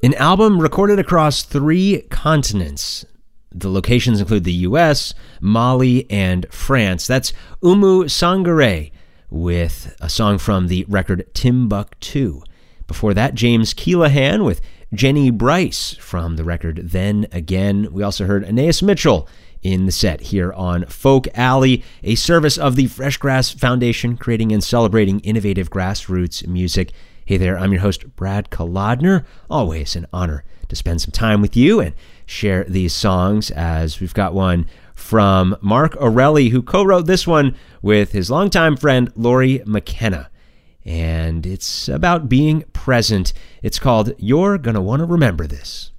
An album recorded across 3 continents. The locations include the US, Mali, and France. That's Oumou Sangaré with a song from the record Timbuktu. Before that, James Keelahan with Jenny Bryce from the record Then Again. We also heard Anais Mitchell in the set here on Folk Alley, a service of the Fresh Grass Foundation, creating and celebrating innovative grassroots music. Hey there, I'm your host, Brad Kolodner. Always an honor to spend some time with you and share these songs, as we've got one from Mark Orelli, who co-wrote this one with his longtime friend, Laurie McKenna. And it's about being present. It's called You're Gonna Want to Remember This.